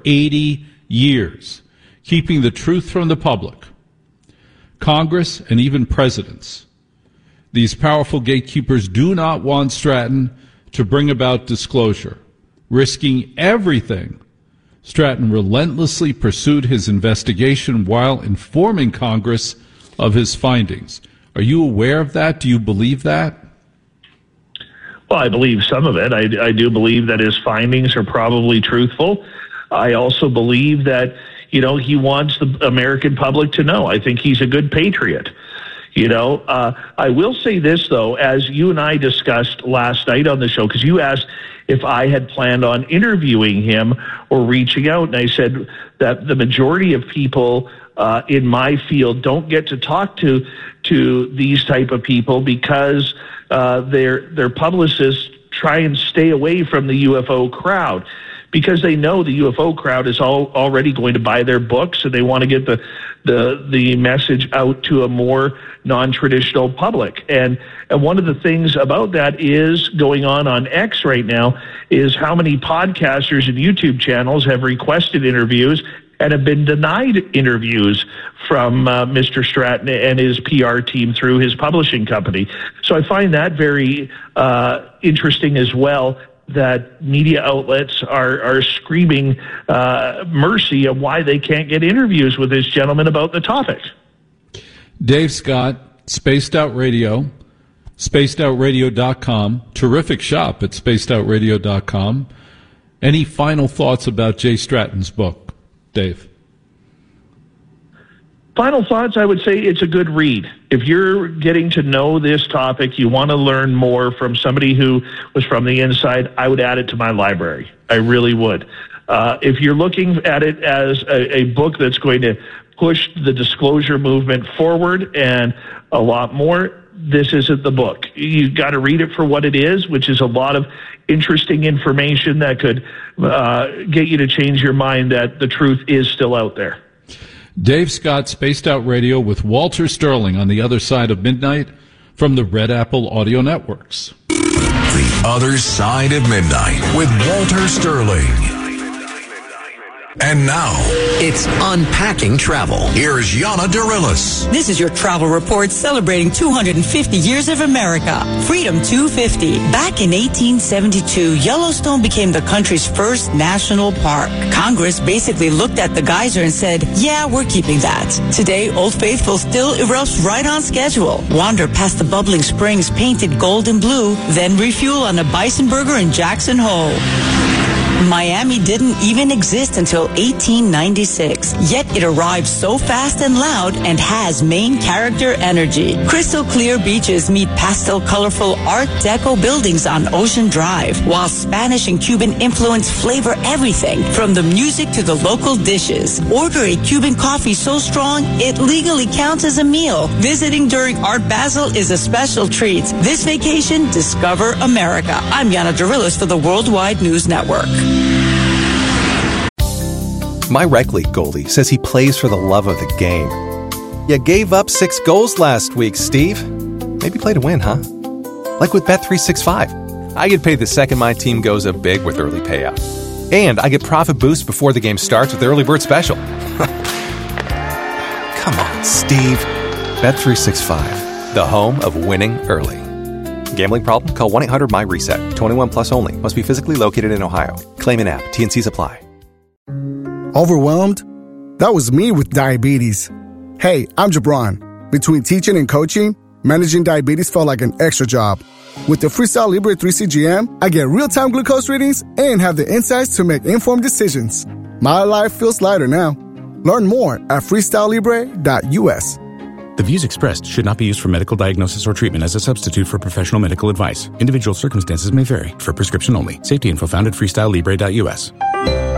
80 years, keeping the truth from the public. Congress and even presidents. These powerful gatekeepers do not want Stratton to bring about disclosure. Risking everything, Stratton relentlessly pursued his investigation while informing Congress of his findings. Are you aware of that? Do you believe that? Well, I believe some of it. I do believe that his findings are probably truthful. I also believe that, he wants the American public to know. I think he's a good patriot. I will say this, though, as you and I discussed last night on the show, because you asked if I had planned on interviewing him or reaching out, and I said that the majority of people in my field don't get to talk to these type of people because their publicists try and stay away from the UFO crowd, because they know the UFO crowd is already going to buy their books, and they want to get the message out to a more non-traditional public. And one of the things about that is going on X right now is how many podcasters and YouTube channels have requested interviews and have been denied interviews from Mr. Stratton and his PR team through his publishing company. So I find that very interesting as well, that media outlets are screaming mercy of why they can't get interviews with this gentleman about the topic. Dave Scott, Spaced Out Radio, spacedoutradio.com, terrific shop at spacedoutradio.com. Any final thoughts about Jay Stratton's book, Dave? Final thoughts, I would say it's a good read. If you're getting to know this topic, you want to learn more from somebody who was from the inside, I would add it to my library. I really would. If you're looking at it as a book that's going to push the disclosure movement forward and a lot more, this isn't the book. You've got to read it for what it is, which is a lot of interesting information that could get you to change your mind that the truth is still out there. Dave Scott, Spaced Out Radio with Walter Sterling on the other side of midnight from the Red Apple Audio Networks. The Other Side of Midnight with Walter Sterling. And now, it's Unpacking Travel. Here's Yana Dirilis. This is your travel report celebrating 250 years of America. Freedom 250. Back in 1872, Yellowstone became the country's first national park. Congress basically looked at the geyser and said, yeah, we're keeping that. Today, Old Faithful still erupts right on schedule. Wander past the bubbling springs painted gold and blue, then refuel on a bison burger in Jackson Hole. Miami didn't even exist until 1896, yet it arrived so fast and loud and has main character energy. Crystal clear beaches meet pastel colorful Art Deco buildings on Ocean Drive, while Spanish and Cuban influence flavor everything from the music to the local dishes. Order a Cuban coffee so strong it legally counts as a meal. Visiting during Art Basel is a special treat. This vacation, discover America. I'm Yana Dirilis for the Worldwide News Network. My rec league goalie says he plays for the love of the game. You gave up 6 goals last week, Steve. Maybe play to win, huh? Like with Bet365. I get paid the second my team goes up big with early payout. And I get profit boost before the game starts with the early bird special. Come on, Steve. Bet365, the home of winning early. Gambling problem? Call 1-800-MY-RESET. 21 plus only. Must be physically located in Ohio. Claim in app. T&Cs apply. Overwhelmed? That was me with diabetes. Hey, I'm Jabron. Between teaching and coaching, managing diabetes felt like an extra job. With the Freestyle Libre 3 CGM, I get real-time glucose readings and have the insights to make informed decisions. My life feels lighter now. Learn more at freestylelibre.us. The views expressed should not be used for medical diagnosis or treatment as a substitute for professional medical advice. Individual circumstances may vary. For prescription only. Safety info found at freestylelibre.us.